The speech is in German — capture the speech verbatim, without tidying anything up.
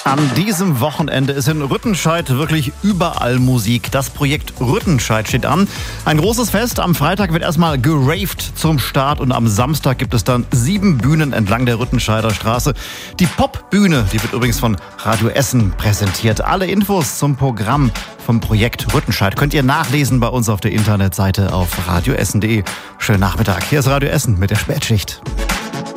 An diesem Wochenende ist in Rüttenscheid wirklich überall Musik. Das Projekt Rüttenscheid steht an. Ein großes Fest. Am Freitag wird erstmal geraved zum Start und am Samstag gibt es dann sieben Bühnen entlang der Rüttenscheider Straße. Die Popbühne, die wird übrigens von Radio Essen präsentiert. Alle Infos zum Programm vom Projekt Rüttenscheid könnt ihr nachlesen bei uns auf der Internetseite auf radioessen punkt de. Schönen Nachmittag. Hier ist Radio Essen mit der Spätschicht.